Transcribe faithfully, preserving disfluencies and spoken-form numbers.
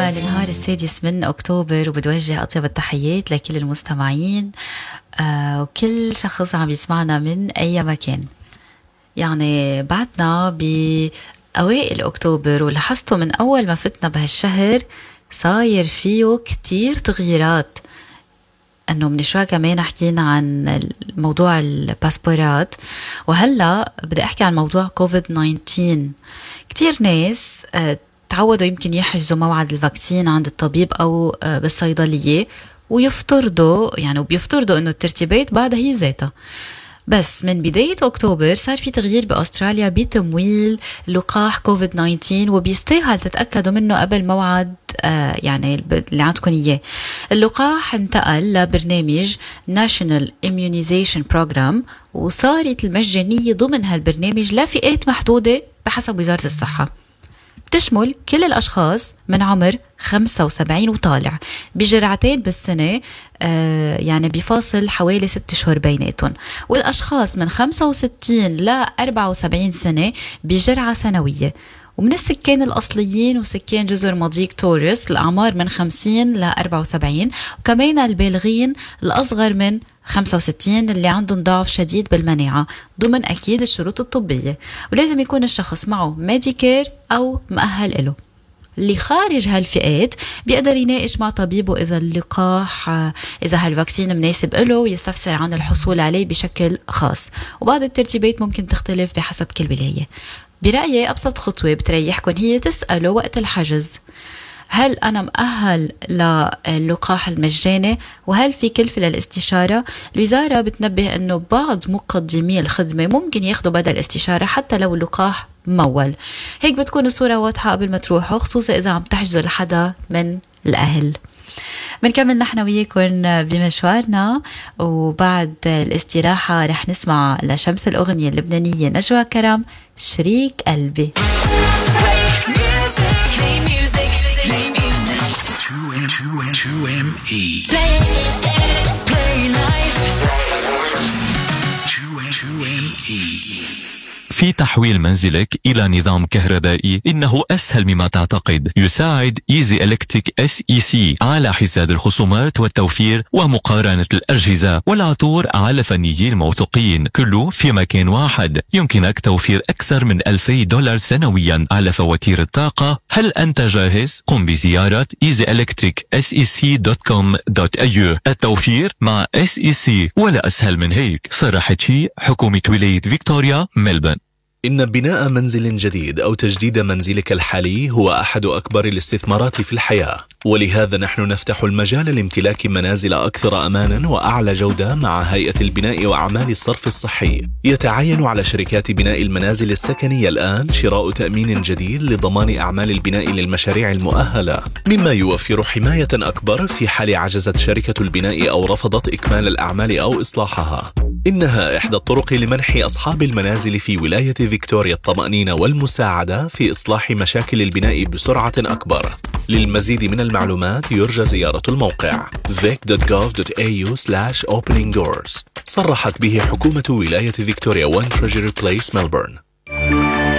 النهار السادس من أكتوبر، وبدي أوجه أطيب التحيات لكل المستمعين آه وكل شخص عم يسمعنا من أي مكان. يعني بعدنا بأوائل أكتوبر، ولاحظتوا من أول ما فتنا بهالشهر صاير فيه كتير تغييرات. أنه من شوي كمان حكينا عن موضوع الباسبورات، وهلأ بدي أحكي عن موضوع كوفيد تسعة عشر. كتير ناس آه تعودوا يمكن يحجزوا موعد الفاكسين عند الطبيب أو آه بالصيدلية، ويفترضوا يعني وبيفترضوا أنه الترتيبات بعدها هي ذاتها. بس من بداية أكتوبر صار في تغيير بأستراليا بتمويل لقاح كوفيد تسعة عشر، وبيستاهل تتأكدوا منه قبل موعد آه يعني اللي عندكم إياه. اللقاح انتقل لبرنامج National Immunization Program، وصارت المجانية ضمن هالبرنامج لفئات محدودة بحسب وزارة الصحة. بتشمل كل الأشخاص من عمر خمسة وسبعين وطالع بجرعتين بالسنة، آه يعني بفاصل حوالي ست شهور بيناتهم، والأشخاص من خمسة وستين ل أربعة وسبعين سنة بجرعة سنوية. ومن السكان الأصليين وسكان جزر مضيق توريس الأعمار من خمسين ل أربعة وسبعين، وكمان البالغين الأصغر من خمسة وستين اللي عندهم ضعف شديد بالمناعة ضمن أكيد الشروط الطبية، ولازم يكون الشخص معه ميديكير أو مؤهل له. اللي خارج هالفئات بيقدر يناقش مع طبيبه إذا اللقاح إذا هالفاكسين مناسب له، ويستفسر عن الحصول عليه بشكل خاص. وبعض الترتيبات ممكن تختلف بحسب كل ولاية. برأيي أبسط خطوة بتريحكم هي تسألوا وقت الحجز: هل أنا مؤهل للقاح المجاني؟ وهل في كلفة للاستشارة؟ الوزارة بتنبه أنه بعض مقدمي الخدمة ممكن ياخدوا بدل الاستشارة حتى لو اللقاح مول. هيك بتكون الصورة واضحة قبل ما تروحوا، خصوصا إذا عم تحجزوا لحدا من الأهل. بنكمل نحن وياكم بمشوارنا، وبعد الاستراحة رح نسمع لشمس الأغنية اللبنانية نجوى كرم شريك قلبي. في تحويل منزلك إلى نظام كهربائي إنه أسهل مما تعتقد. يساعد إيزي إلكتريك إس إي سي على حساب الخصومات والتوفير ومقارنة الأجهزة والعطور على فنيين موثوقين، كله في مكان واحد. يمكنك توفير أكثر من ألفي دولار سنويا على فواتير الطاقة. هل أنت جاهز؟ قم بزيارة إيزي إلكتريك إس إي سي دوت كوم دوت إيه يو. التوفير مع إس إي سي ولا أسهل من هيك. صرحت شي حكومة ولاية فيكتوريا ملبن. إن بناء منزل جديد أو تجديد منزلك الحالي هو أحد أكبر الاستثمارات في الحياة، ولهذا نحن نفتح المجال لامتلاك منازل أكثر أمانا وأعلى جودة مع هيئة البناء وأعمال الصرف الصحي. يتعين على شركات بناء المنازل السكنية الآن شراء تأمين جديد لضمان أعمال البناء للمشاريع المؤهلة، مما يوفر حماية أكبر في حال عجزت شركة البناء أو رفضت إكمال الأعمال أو إصلاحها. إنها إحدى الطرق لمنح أصحاب المنازل في ولاية فيكتوريا الطمأنينة والمساعدة في إصلاح مشاكل البناء بسرعة أكبر. للمزيد من المعلومات يرجى زيارة الموقع vic دوت gov دوت إيه يو سلاش opening doors. صرحت به حكومة ولاية فيكتوريا وان تريجري بليس ملبورن.